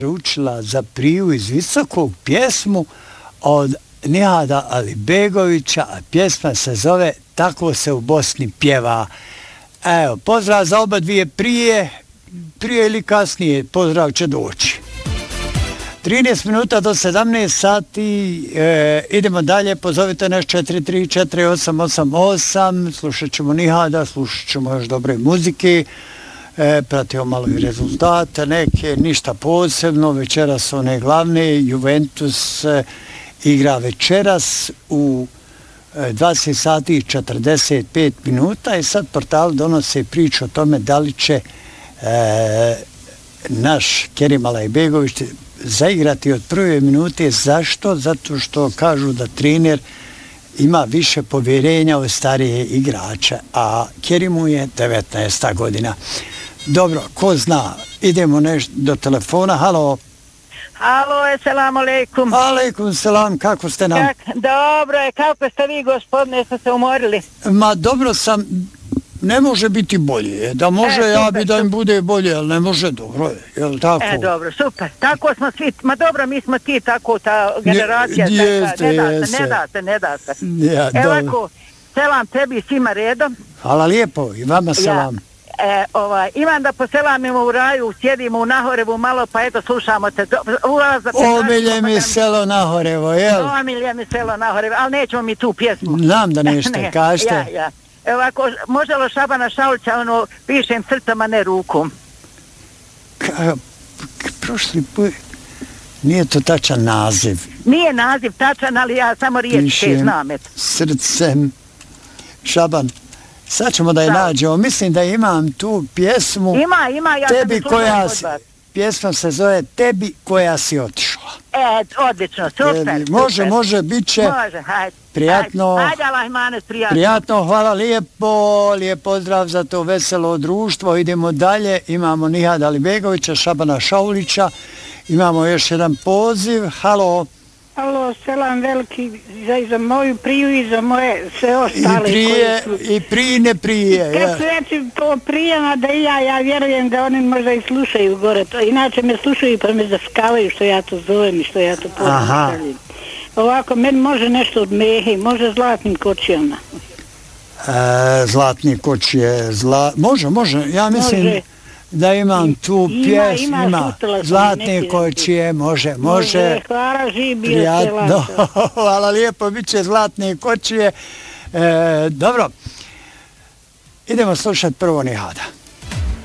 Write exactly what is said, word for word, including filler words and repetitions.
učila za Priju iz Visokog pjesmu od Nihada Alibegovića, a pjesma se zove Tako se u Bosni pjeva. Evo, pozdrav za oba dvije Prije, prije ili kasnije, pozdrav će doći. trinaest minuta do sedamnaest sati, e, idemo dalje, pozovite nas četiri tri četiri osam osam osam, slušat ćemo Nihada, slušat ćemo još dobre muzike, e, pratimo malo i rezultate, neke, ništa posebno, večeras one glavne, Juventus e, igra večeras u e, dvadeset sati i četrdeset pet minuta i sad portal donose priču o tome da li će e, naš Kerim Alajbegović zaigrati od prve minute. Zašto? Zato što kažu da trener ima više povjerenja od starije igrače, a Kerimu je devetnaesta godina. Dobro, ko zna, idemo nešto do telefona. Halo. Halo, selamu alejkum. Alejkum selam, kako ste nam? Kak, dobro je, kako ste vi, gospodine, ste se umorili? Ma dobro sam, ne može biti bolje. Da može, e, ja super, bi da im bude bolje, ali ne može, dobro je, jel tako? E, dobro, super. Tako smo svi, ma dobro, mi smo ti tako, ta generacija, Nje, jeste, ne, da jeste. se, ne da se, ne da se. Ja, Evo ako, selam tebi svima redom. Hvala lijepo, i vama selam. Ja. E, ovaj, imam da poselamimo u raju, sjedimo u Nahorevu malo, pa eto slušamo te. Omilje mi selo Nahorevo, jel? Omilje mi selo Nahorevo, ali nećemo mi tu pjesmu. Znam da nešto, ne, kažete. Ja, ja. Evo ako, može li Šabana Šaulića, ono, pišem srcama, ne rukom. Ka, prošli put, nije to tačan naziv. Nije naziv tačan, ali ja samo riječ te znam, eto. Srcem, Šaban. Sad ćemo da je nađemo. Mislim da imam tu pjesmu. Ima, ima. Ja tebi koja si, pjesma se zove Tebi koja si otišla. E, odlično, super. Tebi, može, super. Može, bit će. Može, hajde. Prijatno. Hajde, Allah imanet, prijatno. Prijatno, hvala lijepo. Lijep pozdrav za to veselo društvo. Idemo dalje. Imamo Nihada Alibegovića, Šabana Šaulića. Imamo još jedan poziv. Halo. Halo, selam veliki za, za moju Priju i za moje sve ostale. I prije, su... i prije ne prije. Kad su reći po Prijama da i ja, ja vjerujem da oni možda i slušaju gore. To, inače me slušaju pa me zaskavaju što ja to zovem i što ja to postavljam. Ovako, meni može nešto od mehe, može zlatnim kočijama. E, zlatni kočije, zla... može, može, ja mislim... Može. Da imam tu pjesmu, ima, ima zlatne kočije, može, može. Može, hvala, živ bio prijatno, hvala lijepo, bit će zlatne kočije. E, dobro, idemo slušati prvo Nihada.